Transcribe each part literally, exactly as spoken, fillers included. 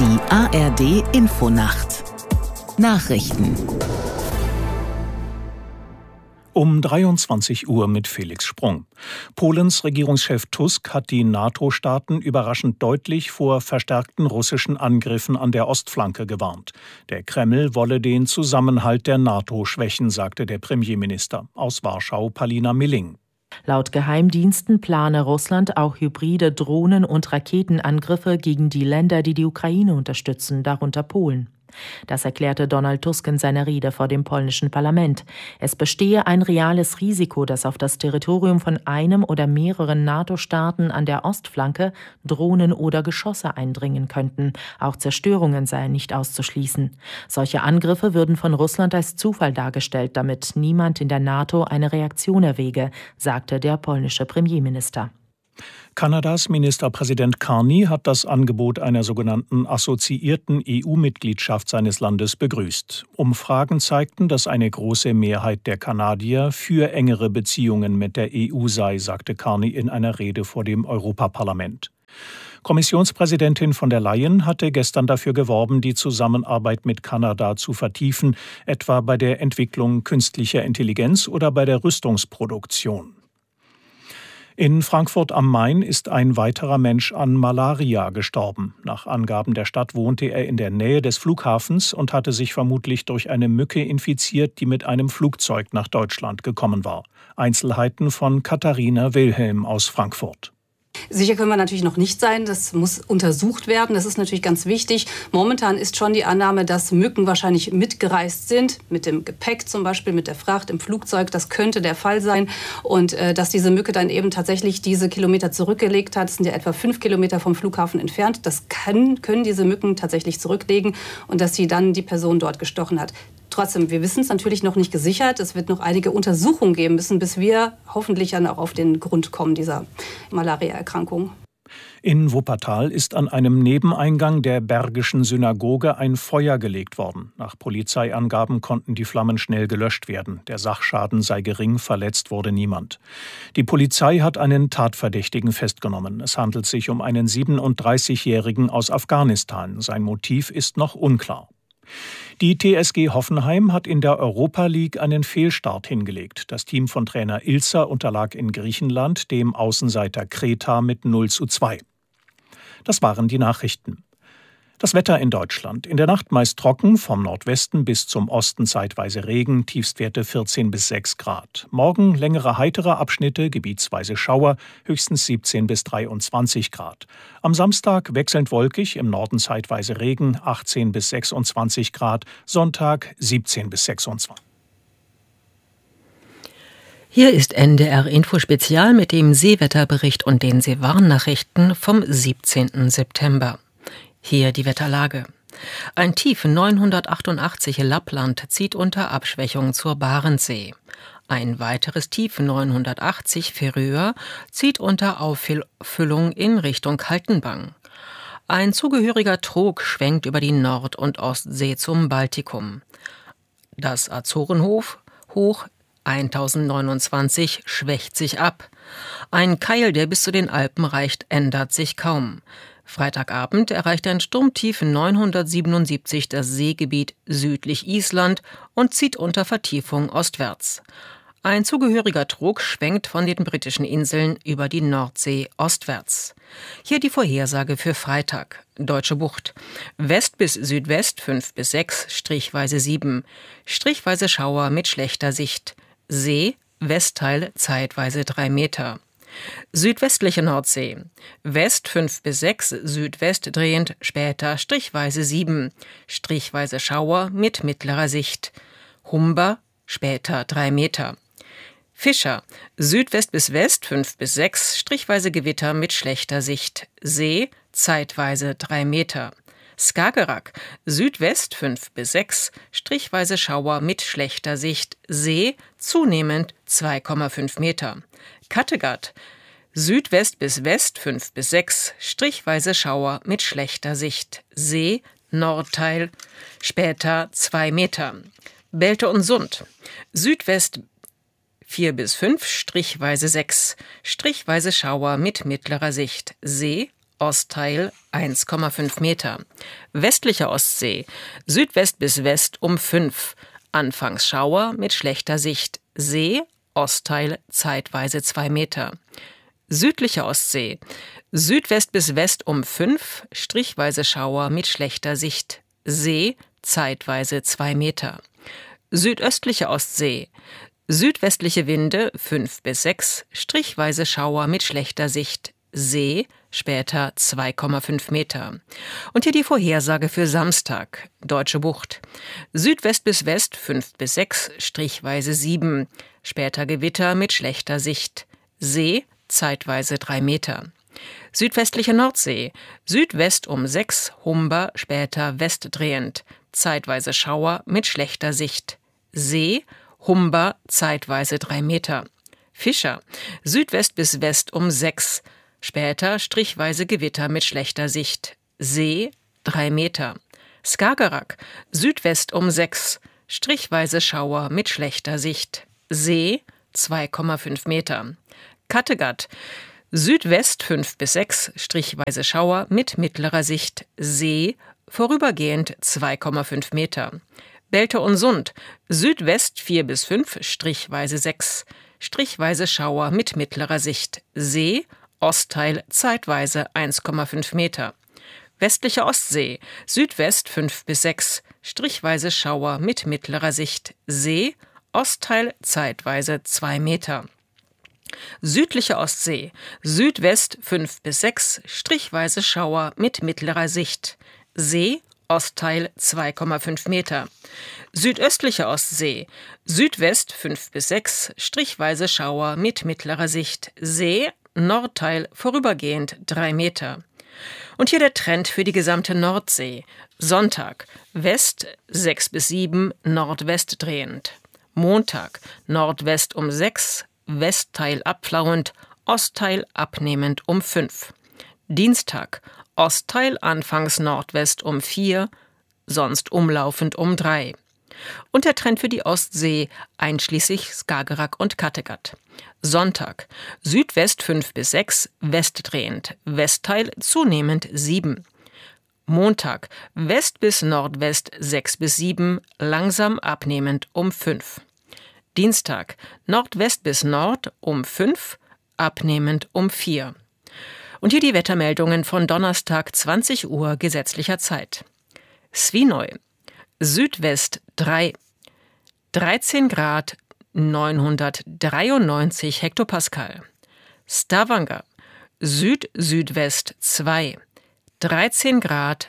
Die A R D Infonacht Nachrichten um dreiundzwanzig Uhr mit Felix Sprung. Polens Regierungschef Tusk hat die NATO-Staaten überraschend deutlich vor verstärkten russischen Angriffen an der Ostflanke gewarnt. Der Kreml wolle den Zusammenhalt der NATO schwächen, sagte der Premierminister. Aus Warschau Palina Milling. Laut Geheimdiensten plane Russland auch hybride Drohnen- und Raketenangriffe gegen die Länder, die die Ukraine unterstützen, darunter Polen. Das erklärte Donald Tusk in seiner Rede vor dem polnischen Parlament. Es bestehe ein reales Risiko, dass auf das Territorium von einem oder mehreren NATO-Staaten an der Ostflanke Drohnen oder Geschosse eindringen könnten. Auch Zerstörungen seien nicht auszuschließen. Solche Angriffe würden von Russland als Zufall dargestellt, damit niemand in der NATO eine Reaktion erwäge, sagte der polnische Premierminister. Kanadas Ministerpräsident Carney hat das Angebot einer sogenannten assoziierten E U-Mitgliedschaft seines Landes begrüßt. Umfragen zeigten, dass eine große Mehrheit der Kanadier für engere Beziehungen mit der E U sei, sagte Carney in einer Rede vor dem Europaparlament. Kommissionspräsidentin von der Leyen hatte gestern dafür geworben, die Zusammenarbeit mit Kanada zu vertiefen, etwa bei der Entwicklung künstlicher Intelligenz oder bei der Rüstungsproduktion. In Frankfurt am Main ist ein weiterer Mensch an Malaria gestorben. Nach Angaben der Stadt wohnte er in der Nähe des Flughafens und hatte sich vermutlich durch eine Mücke infiziert, die mit einem Flugzeug nach Deutschland gekommen war. Einzelheiten von Katharina Wilhelm aus Frankfurt. Sicher können wir natürlich noch nicht sein. Das muss untersucht werden. Das ist natürlich ganz wichtig. Momentan ist schon die Annahme, dass Mücken wahrscheinlich mitgereist sind, mit dem Gepäck zum Beispiel, mit der Fracht im Flugzeug. Das könnte der Fall sein. Und äh, dass diese Mücke dann eben tatsächlich diese Kilometer zurückgelegt hat. Das sind ja etwa fünf Kilometer vom Flughafen entfernt. Das kann, können diese Mücken tatsächlich zurücklegen und dass sie dann die Person dort gestochen hat. Trotzdem, wir wissen es natürlich noch nicht gesichert. Es wird noch einige Untersuchungen geben müssen, bis wir hoffentlich dann auch auf den Grund kommen dieser Malaria-Erkrankung. In Wuppertal ist an einem Nebeneingang der Bergischen Synagoge ein Feuer gelegt worden. Nach Polizeiangaben konnten die Flammen schnell gelöscht werden. Der Sachschaden sei gering, verletzt wurde niemand. Die Polizei hat einen Tatverdächtigen festgenommen. Es handelt sich um einen siebenunddreißigjährigen aus Afghanistan. Sein Motiv ist noch unklar. Die T S G Hoffenheim hat in der Europa League einen Fehlstart hingelegt. Das Team von Trainer Ilzer unterlag in Griechenland dem Außenseiter Kreta mit null zu zwei. Das waren die Nachrichten. Das Wetter in Deutschland. In der Nacht meist trocken, vom Nordwesten bis zum Osten zeitweise Regen, Tiefstwerte vierzehn bis sechs Grad. Morgen längere heitere Abschnitte, gebietsweise Schauer, höchstens siebzehn bis dreiundzwanzig Grad. Am Samstag wechselnd wolkig, im Norden zeitweise Regen, achtzehn bis sechsundzwanzig Grad, Sonntag siebzehn bis sechsundzwanzig. Hier ist N D R Info Spezial mit dem Seewetterbericht und den Seewarnnachrichten vom siebzehnten September. Hier die Wetterlage. Ein Tief neunhundertachtundachtzig Lappland zieht unter Abschwächung zur Barentssee. Ein weiteres Tief neunhundertachtzig Färöer zieht unter Auffüllung in Richtung Haltenbang. Ein zugehöriger Trog schwenkt über die Nord- und Ostsee zum Baltikum. Das Azorenhof hoch tausendneunundzwanzig schwächt sich ab. Ein Keil, der bis zu den Alpen reicht, ändert sich kaum. Freitagabend erreicht ein Sturmtief neunhundertsiebenundsiebzig das Seegebiet südlich Island und zieht unter Vertiefung ostwärts. Ein zugehöriger Trog schwenkt von den britischen Inseln über die Nordsee ostwärts. Hier die Vorhersage für Freitag. Deutsche Bucht. West bis Südwest fünf bis sechs, strichweise sieben. Strichweise Schauer mit schlechter Sicht. See, Westteil zeitweise drei Meter. Südwestliche Nordsee. West fünf bis sechs, Südwest drehend, später strichweise sieben. Strichweise Schauer mit mittlerer Sicht. Humber, später drei Meter. Fischer. Südwest bis West fünf bis sechs, strichweise Gewitter mit schlechter Sicht. See, zeitweise drei Meter. Skagerrak. Südwest fünf bis sechs, strichweise Schauer mit schlechter Sicht. See, zunehmend zwei Komma fünf Meter. Kattegat. Südwest bis West fünf bis sechs, strichweise Schauer mit schlechter Sicht. See, Nordteil, später zwei Meter. Belte und Sund. Südwest vier bis fünf, strichweise sechs, strichweise Schauer mit mittlerer Sicht. See, Ostteil eins Komma fünf Meter. Westliche Ostsee, Südwest bis West um fünf. Anfangs Schauer mit schlechter Sicht. See, Ostteil zeitweise zwei Meter. Südliche Ostsee, Südwest bis West um fünf, strichweise Schauer mit schlechter Sicht. See, zeitweise zwei Meter. Südöstliche Ostsee, südwestliche Winde fünf bis sechs, strichweise Schauer mit schlechter Sicht. See, später zwei Komma fünf Meter. Und hier die Vorhersage für Samstag. Deutsche Bucht. Südwest bis West fünf bis sechs, strichweise sieben. Später Gewitter mit schlechter Sicht. See, zeitweise drei Meter. Südwestliche Nordsee. Südwest um sechs, Humber, später westdrehend. Zeitweise Schauer mit schlechter Sicht. See, Humber, zeitweise drei Meter. Fischer. Südwest bis West um sechs. Später strichweise Gewitter mit schlechter Sicht. See, drei Meter. Skagerrak. Südwest um sechs. Strichweise Schauer mit schlechter Sicht. See, zwei Komma fünf Meter. Kattegat. Südwest fünf bis sechs, strichweise Schauer mit mittlerer Sicht. See, vorübergehend zwei Komma fünf Meter. Belte und Sund. Südwest vier bis fünf, strichweise sechs. Strichweise Schauer mit mittlerer Sicht. See, Ostteil zeitweise eins Komma fünf Meter. Westliche Ostsee. Südwest fünf bis sechs. Strichweise Schauer mit mittlerer Sicht. See, Ostteil zeitweise zwei Meter. Südliche Ostsee. Südwest fünf bis sechs. Strichweise Schauer mit mittlerer Sicht. See, Ostteil zwei Komma fünf Meter. Südöstliche Ostsee. Südwest fünf bis sechs. Strichweise Schauer mit mittlerer Sicht. See, Nordteil vorübergehend drei Meter. Und hier der Trend für die gesamte Nordsee. Sonntag, West sechs bis sieben, Nordwest drehend. Montag, Nordwest um sechs, Westteil abflauend, Ostteil abnehmend um fünf. Dienstag, Ostteil anfangs Nordwest um vier, sonst umlaufend um drei. Und der Trend für die Ostsee, einschließlich Skagerrak und Kattegat. Sonntag, Südwest fünf bis sechs, westdrehend, Westteil zunehmend sieben. Montag, West bis Nordwest sechs bis sieben, langsam abnehmend um fünf. Dienstag, Nordwest bis Nord um fünf, abnehmend um vier. Und hier die Wettermeldungen von Donnerstag zwanzig Uhr gesetzlicher Zeit. Svinoj, Südwest drei, dreizehn Grad, neunhundertdreiundneunzig Hektopascal. Stavanger, Süd-Südwest zwei, dreizehn Grad,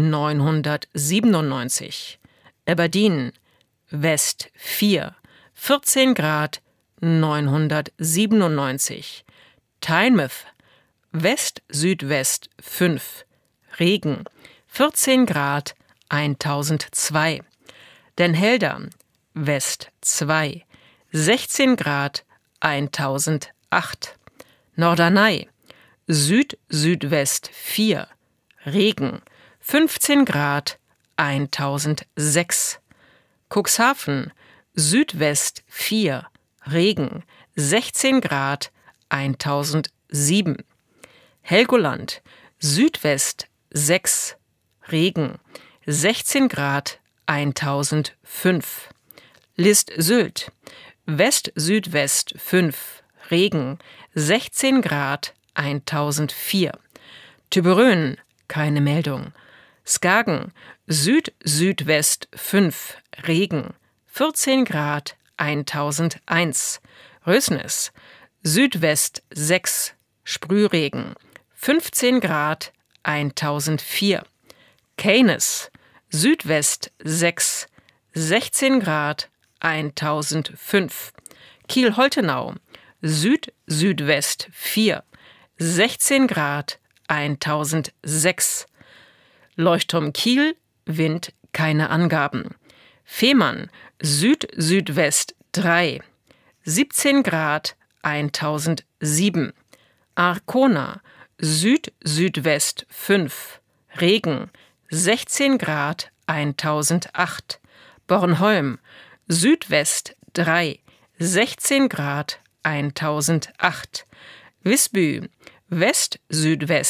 neunhundertsiebenundneunzig. Aberdeen, West vier, vierzehn Grad, neunhundertsiebenundneunzig. Tynemouth, West-Südwest fünf, Regen, vierzehn Grad, tausendzwei. Den Helder, West zwei, sechzehn Grad, tausendacht. Norderney, Süd-Südwest vier, Regen, fünfzehn Grad, tausendsechs. Cuxhaven, Südwest vier, Regen, sechzehn Grad, tausendsieben. Helgoland, Südwest sechs, Regen, sechzehn Grad, tausendfünf. List-Sylt, West-Südwest fünf, Regen, sechzehn Grad, tausendvier. Tüberön, keine Meldung. Skagen, Süd-Südwest fünf, Regen, vierzehn Grad, tausendeins. Rösnes, Südwest sechs, Sprühregen, fünfzehn Grad, tausendvier. Keines, Südwest sechs, sechzehn Grad, tausendfünf. Kiel-Holtenau, Süd-Südwest vier, sechzehn Grad, tausendsechs. Leuchtturm Kiel, Wind, keine Angaben. Fehmarn, Süd-Südwest drei, siebzehn Grad, tausendsieben. Arkona, Süd-Südwest fünf, Regen, sechzehn Grad, tausendacht. Bornholm, Südwest drei, sechzehn Grad, tausendacht. Visby, West-Südwest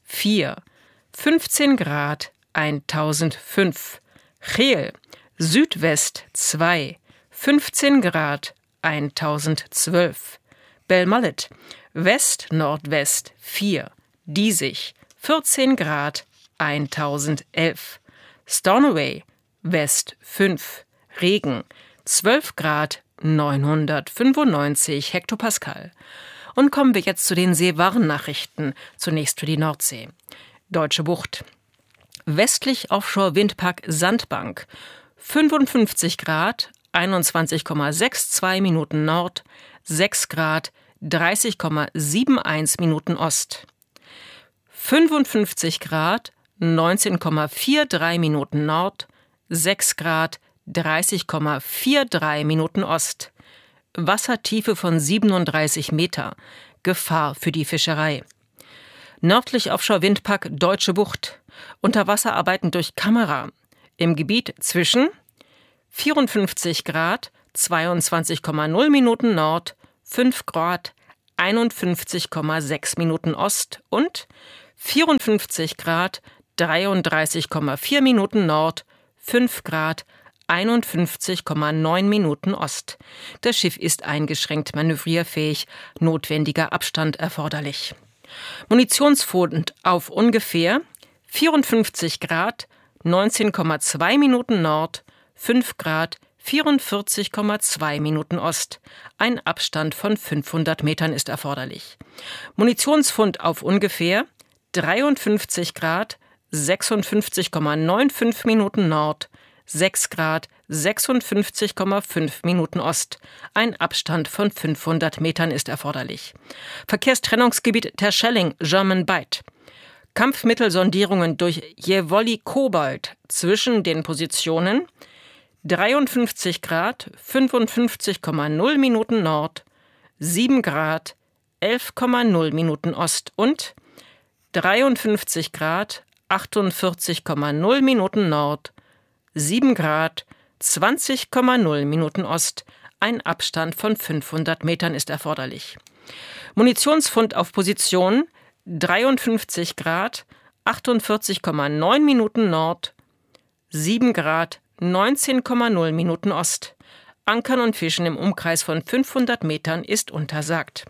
vier, fünfzehn Grad eintausendfünf. Cheel, Südwest zwei, fünfzehn Grad eintausendzwölf. Belmallet, West-Nordwest vier, Diesig, vierzehn Grad eintausенdelf. Stornoway, West fünf, Regen, zwölf Grad neunhundertfünfundneunzig Hektopascal. Und kommen wir jetzt zu den Seewarnnachrichten, zunächst für die Nordsee. Deutsche Bucht. Westlich Offshore-Windpark Sandbank, fünfundfünfzig Grad, einundzwanzig Komma zweiundsechzig Minuten Nord, sechs Grad, dreißig Komma einundsiebzig Minuten Ost. fünfundfünfzig Grad, neunzehn Komma dreiundvierzig Minuten Nord, sechs Grad, dreißig Komma dreiundvierzig Minuten Ost. Wassertiefe von siebenunddreißig Meter. Gefahr für die Fischerei. Nördlich Offshore-Windpark Deutsche Bucht. Unterwasserarbeiten durch Kamera. Im Gebiet zwischen vierundfünfzig Grad, zweiundzwanzig Komma null Minuten Nord, fünf Grad, einundfünfzig Komma sechs Minuten Ost und vierundfünfzig Grad, dreiunddreißig Komma vier Minuten Nord, fünf Grad, einundfünfzig Komma neun Minuten Ost. Das Schiff ist eingeschränkt manövrierfähig, notwendiger Abstand erforderlich. Munitionsfund auf ungefähr vierundfünfzig Grad, neunzehn Komma zwei Minuten Nord, fünf Grad, vierundvierzig Komma zwei Minuten Ost. Ein Abstand von fünfhundert Metern ist erforderlich. Munitionsfund auf ungefähr dreiundfünfzig Grad, sechsundfünfzig Komma fünfundneunzig Minuten Nord, sechs Grad, sechsundfünfzig Komma fünf Minuten Ost. Ein Abstand von fünfhundert Metern ist erforderlich. Verkehrstrennungsgebiet Terschelling, German Bight. Kampfmittelsondierungen durch Jewolli Kobold zwischen den Positionen dreiundfünfzig Grad, fünfundfünfzig Komma null Minuten Nord, sieben Grad, elf Komma null Minuten Ost und dreiundfünfzig Grad, achtundvierzig Komma null Minuten Nord, sieben Grad, zwanzig Komma null Minuten Ost. Ein Abstand von fünfhundert Metern ist erforderlich. Munitionsfund auf Position dreiundfünfzig Grad, achtundvierzig Komma neun Minuten Nord, sieben Grad, neunzehn Komma null Minuten Ost. Ankern und Fischen im Umkreis von fünfhundert Metern ist untersagt.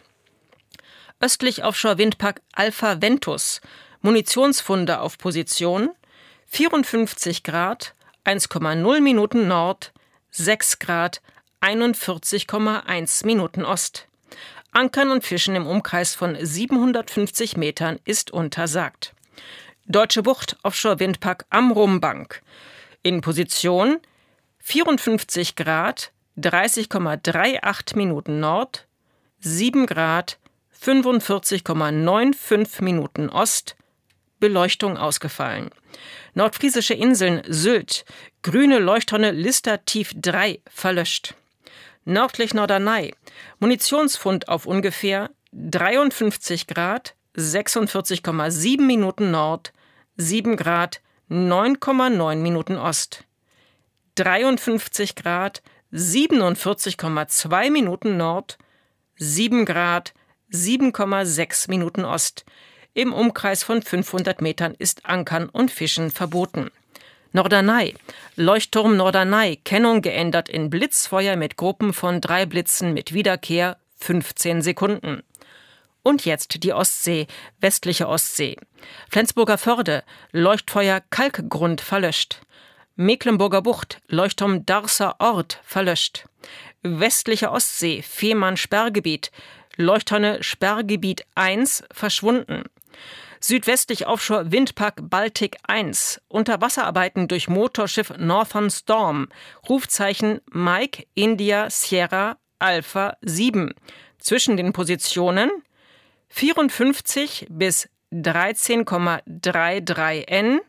Östlich Offshore-Windpark Alpha Ventus. Munitionsfunde auf Position vierundfünfzig Grad, eins Komma null Minuten Nord, sechs Grad, einundvierzig Komma eins Minuten Ost. Ankern und Fischen im Umkreis von siebenhundertfünfzig Metern ist untersagt. Deutsche Bucht Offshore-Windpark Amrum-Bank. In Position vierundfünfzig Grad, dreißig Komma achtunddreißig Minuten Nord, sieben Grad, fünfundvierzig Komma fünfundneunzig Minuten Ost. Beleuchtung ausgefallen. Nordfriesische Inseln Sylt. Grüne Leuchttonne Lister Tief drei verlöscht. Nördlich Norderney. Munitionsfund auf ungefähr dreiundfünfzig Grad, sechsundvierzig Komma sieben Minuten Nord, sieben Grad, neun Komma neun Minuten Ost. dreiundfünfzig Grad, siebenundvierzig Komma zwei Minuten Nord, sieben Grad, sieben Komma sechs Minuten Ost. Im Umkreis von fünfhundert Metern ist Ankern und Fischen verboten. Norderney. Leuchtturm Norderney. Kennung geändert in Blitzfeuer mit Gruppen von drei Blitzen mit Wiederkehr fünfzehn Sekunden. Und jetzt die Ostsee, westliche Ostsee. Flensburger Förde. Leuchtfeuer Kalkgrund verlöscht. Mecklenburger Bucht. Leuchtturm Darßer Ort verlöscht. Westliche Ostsee. Fehmarn Sperrgebiet. Leuchttonne Sperrgebiet eins verschwunden. Südwestlich Offshore Windpark Baltic eins. Unterwasserarbeiten durch Motorschiff Northern Storm. Rufzeichen Mike India Sierra Alpha sieben. Zwischen den Positionen vierundfünfzig bis dreizehn Komma dreiunddreißig N,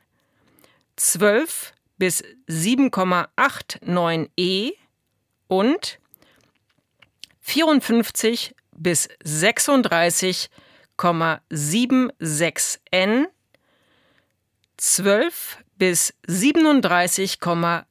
zwölf bis sieben Komma neunundachtzig E und vierundfünfzig bis sechsunddreißig Komma sechsundsiebzig N, zwölf bis siebenunddreißig Komma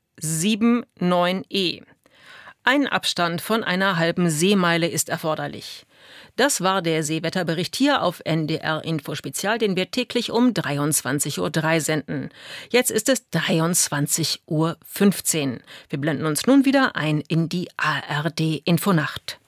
neunundsiebzig E. Ein Abstand von einer halben Seemeile ist erforderlich. Das war der Seewetterbericht hier auf N D R Info Spezial, den wir täglich um dreiundzwanzig Uhr drei senden. Jetzt ist es dreiundzwanzig Uhr fünfzehn. Wir blenden uns nun wieder ein in die A R D Infonacht.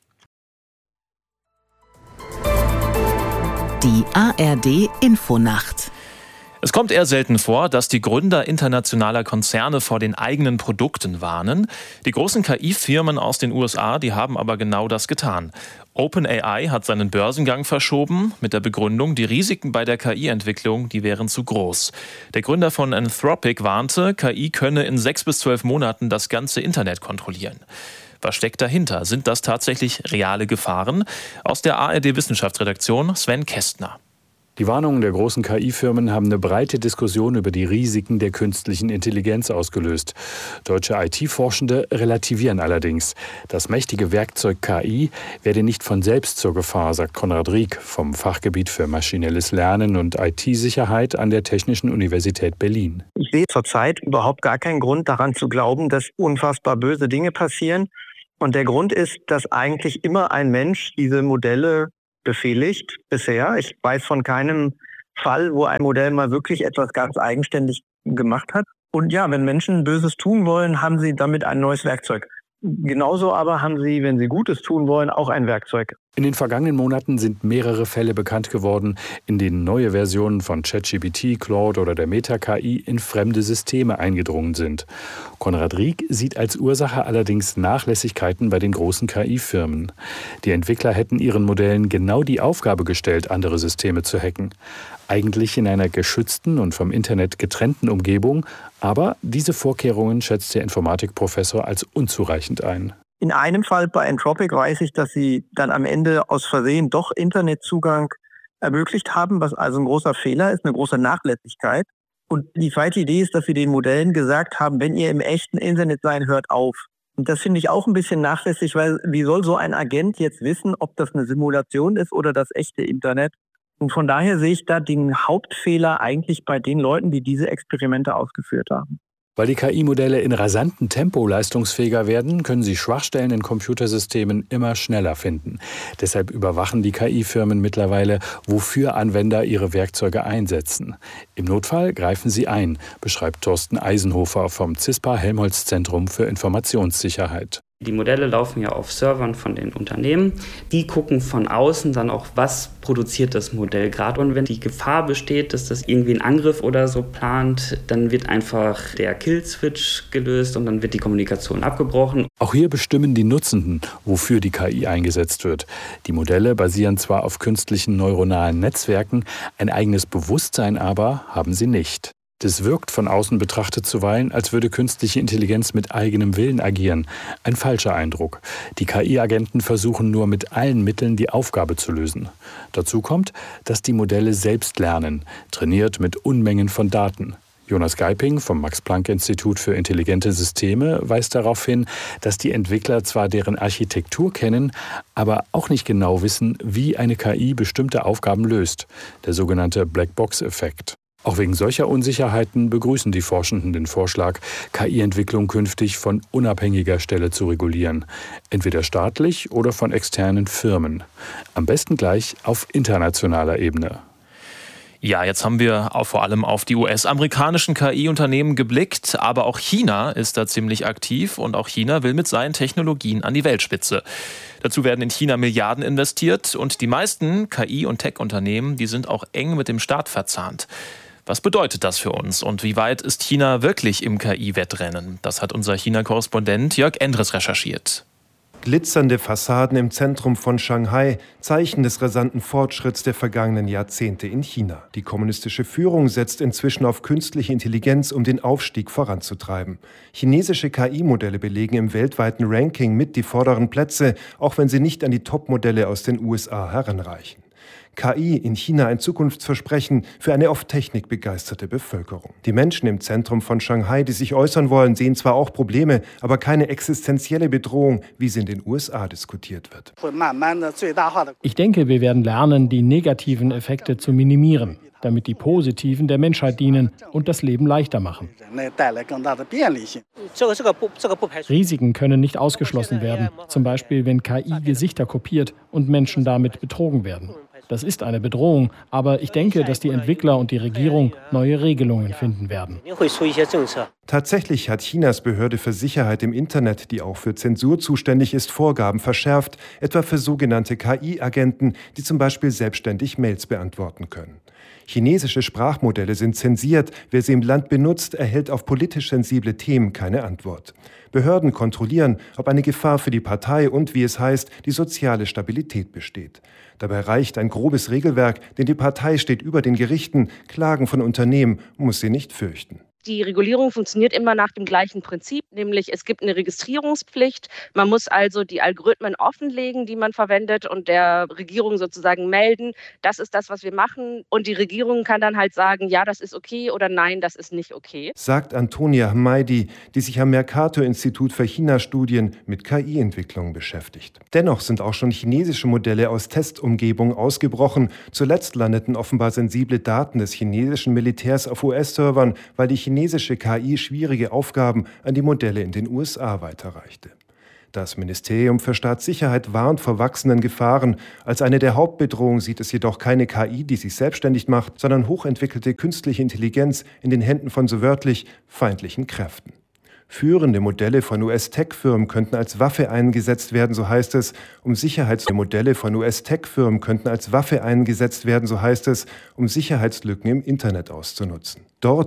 Die A R D Infonacht. Es kommt eher selten vor, dass die Gründer internationaler Konzerne vor den eigenen Produkten warnen. Die großen K I-Firmen aus den U S A, die haben aber genau das getan. OpenAI hat seinen Börsengang verschoben mit der Begründung, die Risiken bei der K I-Entwicklung, die wären zu groß. Der Gründer von Anthropic warnte, K I könne in sechs bis zwölf Monaten das ganze Internet kontrollieren. Was steckt dahinter? Sind das tatsächlich reale Gefahren? Aus der A R D-Wissenschaftsredaktion Sven Kästner. Die Warnungen der großen K I-Firmen haben eine breite Diskussion über die Risiken der künstlichen Intelligenz ausgelöst. Deutsche I T-Forschende relativieren allerdings. Das mächtige Werkzeug K I werde nicht von selbst zur Gefahr, sagt Konrad Rieck vom Fachgebiet für maschinelles Lernen und I T-Sicherheit an der Technischen Universität Berlin. Ich sehe zurzeit überhaupt gar keinen Grund daran zu glauben, dass unfassbar böse Dinge passieren. Und der Grund ist, dass eigentlich immer ein Mensch diese Modelle befehligt bisher. Ich weiß von keinem Fall, wo ein Modell mal wirklich etwas ganz eigenständig gemacht hat. Und ja, wenn Menschen Böses tun wollen, haben sie damit ein neues Werkzeug. Genauso aber haben sie, wenn sie Gutes tun wollen, auch ein Werkzeug. In den vergangenen Monaten sind mehrere Fälle bekannt geworden, in denen neue Versionen von ChatGPT, Claude oder der Meta-K I in fremde Systeme eingedrungen sind. Konrad Rieck sieht als Ursache allerdings Nachlässigkeiten bei den großen K I-Firmen. Die Entwickler hätten ihren Modellen genau die Aufgabe gestellt, andere Systeme zu hacken. Eigentlich in einer geschützten und vom Internet getrennten Umgebung, aber diese Vorkehrungen schätzt der Informatikprofessor als unzureichend ein. In einem Fall bei Anthropic weiß ich, dass sie dann am Ende aus Versehen doch Internetzugang ermöglicht haben, was also ein großer Fehler ist, eine große Nachlässigkeit. Und die zweite Idee ist, dass sie den Modellen gesagt haben, wenn ihr im echten Internet seid, hört auf. Und das finde ich auch ein bisschen nachlässig, weil wie soll so ein Agent jetzt wissen, ob das eine Simulation ist oder das echte Internet? Und von daher sehe ich da den Hauptfehler eigentlich bei den Leuten, die diese Experimente ausgeführt haben. Weil die K I-Modelle in rasantem Tempo leistungsfähiger werden, können sie Schwachstellen in Computersystemen immer schneller finden. Deshalb überwachen die K I-Firmen mittlerweile, wofür Anwender ihre Werkzeuge einsetzen. Im Notfall greifen sie ein, beschreibt Thorsten Eisenhofer vom CISPA Helmholtz-Zentrum für Informationssicherheit. Die Modelle laufen ja auf Servern von den Unternehmen. Die gucken von außen dann auch, was produziert das Modell gerade. Und wenn die Gefahr besteht, dass das irgendwie einen Angriff oder so plant, dann wird einfach der Kill-Switch gelöst und dann wird die Kommunikation abgebrochen. Auch hier bestimmen die Nutzenden, wofür die K I eingesetzt wird. Die Modelle basieren zwar auf künstlichen neuronalen Netzwerken, ein eigenes Bewusstsein aber haben sie nicht. Das wirkt von außen betrachtet zuweilen, als würde künstliche Intelligenz mit eigenem Willen agieren. Ein falscher Eindruck. Die K I-Agenten versuchen nur mit allen Mitteln die Aufgabe zu lösen. Dazu kommt, dass die Modelle selbst lernen, trainiert mit Unmengen von Daten. Jonas Geiping vom Max-Planck-Institut für intelligente Systeme weist darauf hin, dass die Entwickler zwar deren Architektur kennen, aber auch nicht genau wissen, wie eine K I bestimmte Aufgaben löst. Der sogenannte Blackbox-Effekt. Auch wegen solcher Unsicherheiten begrüßen die Forschenden den Vorschlag, K I-Entwicklung künftig von unabhängiger Stelle zu regulieren. Entweder staatlich oder von externen Firmen. Am besten gleich auf internationaler Ebene. Ja, jetzt haben wir auch vor allem auf die U S-amerikanischen K I-Unternehmen geblickt, aber auch China ist da ziemlich aktiv und auch China will mit seinen Technologien an die Weltspitze. Dazu werden in China Milliarden investiert und die meisten K I- und Tech-Unternehmen, die sind auch eng mit dem Staat verzahnt. Was bedeutet das für uns und wie weit ist China wirklich im K I-Wettrennen? Das hat unser China-Korrespondent Jörg Endres recherchiert. Glitzernde Fassaden im Zentrum von Shanghai, Zeichen des rasanten Fortschritts der vergangenen Jahrzehnte in China. Die kommunistische Führung setzt inzwischen auf künstliche Intelligenz, um den Aufstieg voranzutreiben. Chinesische K I-Modelle belegen im weltweiten Ranking mit die vorderen Plätze, auch wenn sie nicht an die Top-Modelle aus den U S A heranreichen. K I in China ein Zukunftsversprechen für eine oft technikbegeisterte Bevölkerung. Die Menschen im Zentrum von Shanghai, die sich äußern wollen, sehen zwar auch Probleme, aber keine existenzielle Bedrohung, wie sie in den U S A diskutiert wird. Ich denke, wir werden lernen, die negativen Effekte zu minimieren, damit die positiven der Menschheit dienen und das Leben leichter machen. Risiken können nicht ausgeschlossen werden, zum Beispiel wenn K I Gesichter kopiert und Menschen damit betrogen werden. Das ist eine Bedrohung, aber ich denke, dass die Entwickler und die Regierung neue Regelungen finden werden. Tatsächlich hat Chinas Behörde für Sicherheit im Internet, die auch für Zensur zuständig ist, Vorgaben verschärft, etwa für sogenannte K I-Agenten, die zum Beispiel selbstständig Mails beantworten können. Chinesische Sprachmodelle sind zensiert. Wer sie im Land benutzt, erhält auf politisch sensible Themen keine Antwort. Behörden kontrollieren, ob eine Gefahr für die Partei und, wie es heißt, die soziale Stabilität besteht. Dabei reicht ein grobes Regelwerk, denn die Partei steht über den Gerichten. Klagen von Unternehmen muss sie nicht fürchten. Die Regulierung funktioniert immer nach dem gleichen Prinzip, nämlich es gibt eine Registrierungspflicht. Man muss also die Algorithmen offenlegen, die man verwendet und der Regierung sozusagen melden, das ist das, was wir machen. Und die Regierung kann dann halt sagen, ja, das ist okay oder nein, das ist nicht okay. Sagt Antonia Hmeidi, die sich am Mercator-Institut für China-Studien mit K I-Entwicklung beschäftigt. Dennoch sind auch schon chinesische Modelle aus Testumgebungen ausgebrochen. Zuletzt landeten offenbar sensible Daten des chinesischen Militärs auf U S-Servern, weil die chinesische K I schwierige Aufgaben an die Modelle in den U S A weiterreichte. Das Ministerium für Staatssicherheit warnt vor wachsenden Gefahren. Als eine der Hauptbedrohungen sieht es jedoch keine K I, die sich selbstständig macht, sondern hochentwickelte künstliche Intelligenz in den Händen von so wörtlich feindlichen Kräften. Führende Modelle von U S-Tech-Firmen könnten als Waffe eingesetzt werden, so heißt es, um Sicherheitsmodelle von U S-Tech-Firmen könnten als Waffe eingesetzt werden, so heißt es, um Sicherheitslücken im Internet auszunutzen. Dort